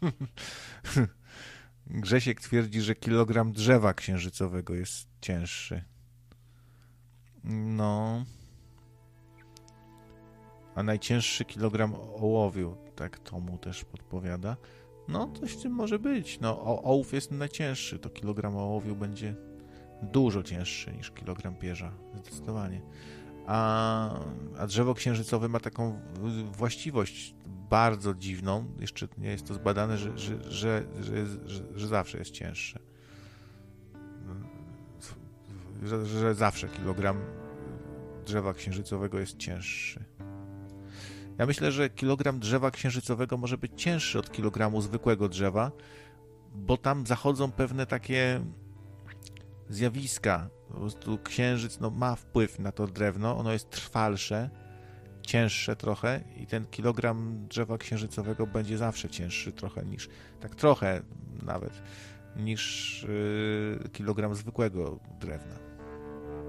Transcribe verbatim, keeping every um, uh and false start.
Grzesiek twierdzi, że kilogram drzewa księżycowego jest cięższy. No. A najcięższy kilogram ołowiu, tak to mu też podpowiada. No, coś w tym może być. No, o, ołów jest najcięższy, to kilogram ołowiu będzie dużo cięższy niż kilogram pierza. Zdecydowanie. A, a drzewo księżycowe ma taką właściwość bardzo dziwną, jeszcze nie jest to zbadane, że, że, że, że, że, że zawsze jest cięższe. Że, że zawsze kilogram drzewa księżycowego jest cięższy. Ja myślę, że kilogram drzewa księżycowego może być cięższy od kilogramu zwykłego drzewa, bo tam zachodzą pewne takie zjawiska. Po prostu księżyc no, ma wpływ na to drewno, ono jest trwalsze, cięższe trochę i ten kilogram drzewa księżycowego będzie zawsze cięższy trochę niż, tak trochę nawet, niż yy, kilogram zwykłego drewna.